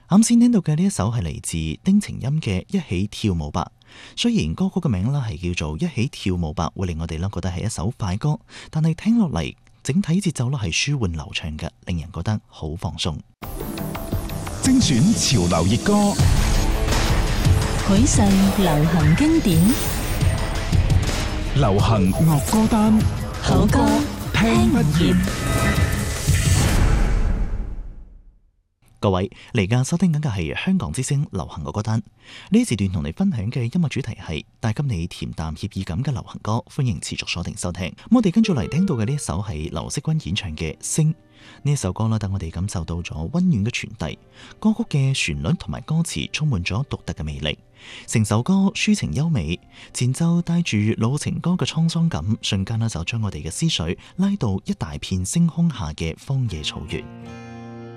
啱先聽到嘅呢一首係嚟自丁程鑫嘅《一起跳舞吧》。雖然歌曲嘅名啦係叫做《一起跳舞吧》，會令我哋啦覺得係一首快歌，但係聽落嚟整體節奏啦係舒緩流暢嘅，令人覺得好放鬆。 精選潮流熱歌， 許世流行經典， 流行樂歌單， 好歌聽不厭。 各位，嚟家收聽緊嘅係香港之聲流行樂歌單。呢時段同你分享嘅音樂主題係帶給你恬淡愜意感嘅流行歌，歡迎持續鎖定收聽。咁我哋跟住嚟聽到嘅呢一首係劉惜君演唱嘅《星》。呢一首歌啦，等我哋感受到咗溫暖嘅傳遞。歌曲嘅旋律同埋歌詞充滿咗獨特嘅魅力，成首歌抒情優美，前奏帶住老情歌嘅滄桑感，瞬間啦就將我哋嘅思緒拉到一大片星空下嘅荒野草原。